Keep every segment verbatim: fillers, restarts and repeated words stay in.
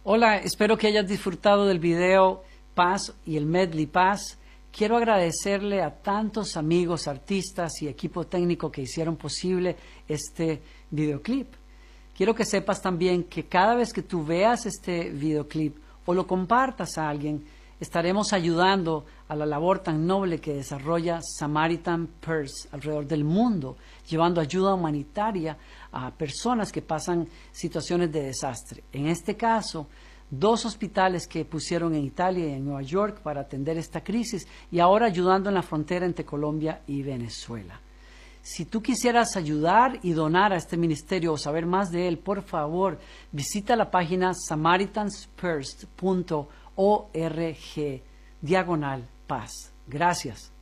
Hola, espero que hayas disfrutado del video Paz y el medley Paz. Quiero agradecerle a tantos amigos, artistas y equipo técnico que hicieron posible este videoclip. Quiero que sepas también que cada vez que tú veas este videoclip o lo compartas a alguien, estaremos ayudando a la labor tan noble que desarrolla Samaritan Purse alrededor del mundo, llevando ayuda humanitaria a personas que pasan situaciones de desastre. En este caso, dos hospitales que pusieron en Italia y en Nueva York para atender esta crisis y ahora ayudando en la frontera entre Colombia y Venezuela. Si tú quisieras ayudar y donar a este ministerio o saber más de él, por favor, visita la página samaritanspurse punto org diagonal paz. Gracias.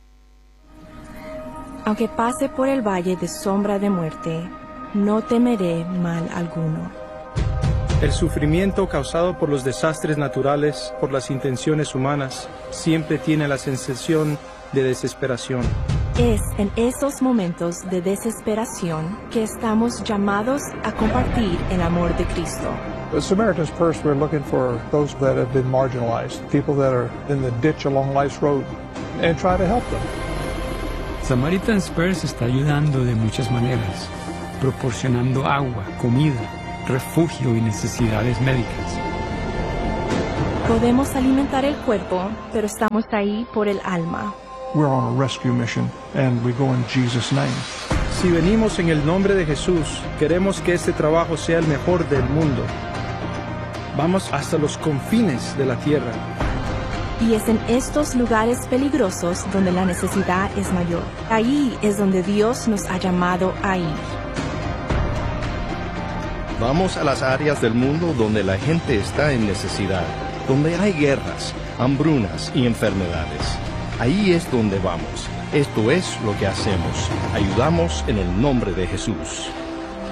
Aunque pase por el valle de sombra de muerte, no temeré mal alguno. El sufrimiento causado por los desastres naturales, por las intenciones humanas, siempre tiene la sensación de desesperación. Es en esos momentos de desesperación que estamos llamados a compartir el amor de Cristo. The Samaritan's Purse, we're looking for those that have been marginalized, people that are in the ditch along life's road, and try to help them. Samaritan's Purse está ayudando de muchas maneras, proporcionando agua, comida, refugio y necesidades médicas. Podemos alimentar el cuerpo, pero estamos ahí por el alma. We're on a rescue mission, and we go in Jesus' name. Si venimos en el nombre de Jesús, queremos que este trabajo sea el mejor del mundo. Vamos hasta los confines de la tierra. Y es en estos lugares peligrosos donde la necesidad es mayor. Ahí es donde Dios nos ha llamado a ir. Vamos a las áreas del mundo donde la gente está en necesidad, donde hay guerras, hambrunas y enfermedades. Ahí es donde vamos. Esto es lo que hacemos. Ayudamos en el nombre de Jesús.